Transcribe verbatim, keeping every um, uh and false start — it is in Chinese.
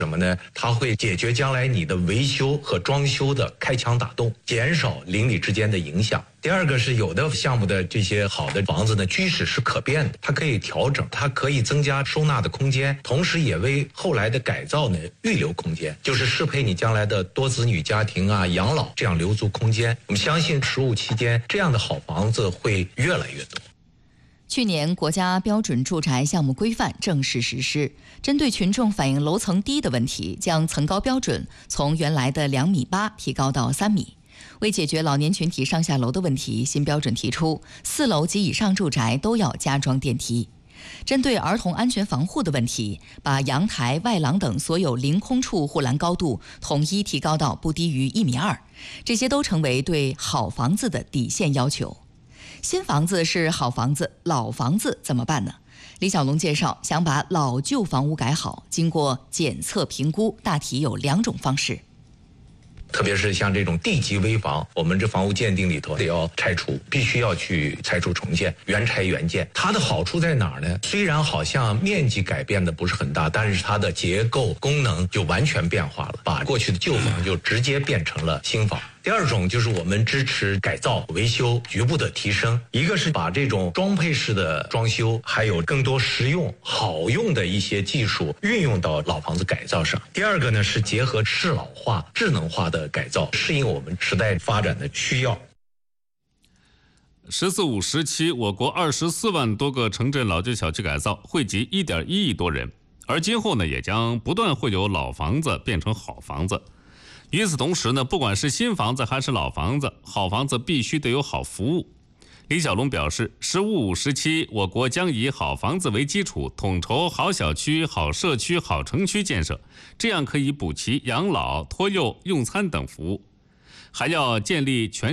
什么呢？它会解决将来你的维修和装修的开枪打洞，减少邻里之间的影响。第二个是有的项目的这些好的房子呢，居室是可变的，它可以调整，它可以增加收纳的空间，同时也为后来的改造呢预留空间，就是适配你将来的多子女家庭啊、养老这样留足空间。我们相信十五期间这样的好房子会越来越多。 去年国家标准住宅项目规范正式实施，针对群众反映楼层低的问题，将层高标准从原来的两米八提高到三米。为解决老年群体上下楼的问题，新标准提出四楼及以上住宅都要加装电梯。针对儿童安全防护的问题，把阳台、外廊等所有临空处护栏高度统一提高到不低于一米二，这些都成为对好房子的底线要求。新房子是好房子，老房子怎么办呢？李小龙介绍，想把老旧房屋改好，经过检测评估，大体有两种方式。 特别是像这种地级危房，我们这房屋鉴定里头得要拆除，必须要去拆除重建，原拆原建。它的好处在哪儿呢？虽然好像面积改变的不是很大，但是它的结构功能就完全变化了，把过去的旧房就直接变成了新房。第二种就是我们支持改造、维修局部的提升，一个是把这种装配式的装修，还有更多实用好用的一些技术运用到老房子改造上。第二个呢是结合适老化、智能化的改造，适应我们时代发展的需要。 十四五时期，我国二十四万多个城镇老旧小区改造，惠及一点一亿多人，而今后呢，也将不断会有老房子变成好房子。与此同时呢，不管是新房子还是老房子，好房子必须得有好服务。李小龙表示，十五五时期，我国将以好房子为基础，统筹好小区、好社区、好城区建设，这样可以补齐养老、托幼、用餐等服务，还要建立全